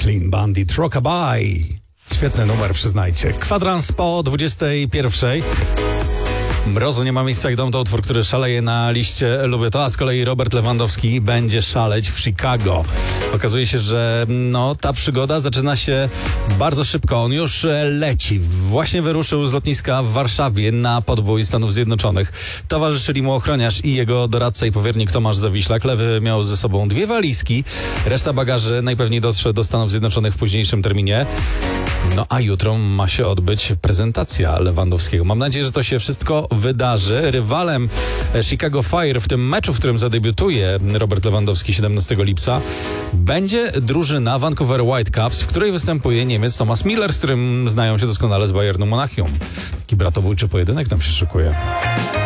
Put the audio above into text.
Clean Bandit, Rockabye. Świetny numer, przyznajcie. Kwadrans po 21. Mrozu nie ma miejsca jak dom to utwór, który szaleje na liście Lubię to, a z kolei Robert Lewandowski będzie szaleć w Chicago. Okazuje się, że ta przygoda zaczyna się bardzo szybko. On już leci. Właśnie wyruszył z lotniska w Warszawie na podbój Stanów Zjednoczonych. Towarzyszyli mu ochroniarz i jego doradca i powiernik Tomasz Zawiślak. Lewy miał ze sobą 2 walizki. Reszta bagaży najpewniej dotrze do Stanów Zjednoczonych w późniejszym terminie. A jutro ma się odbyć prezentacja Lewandowskiego. Mam nadzieję, że to się wszystko wydarzy. Rywalem Chicago Fire w tym meczu, w którym zadebiutuje Robert Lewandowski 17 lipca, będzie drużyna Vancouver Whitecaps, w której występuje Niemiec Thomas Müller, z którym znają się doskonale z Bayernu Monachium. Taki bratobójczy pojedynek nam się szykuje.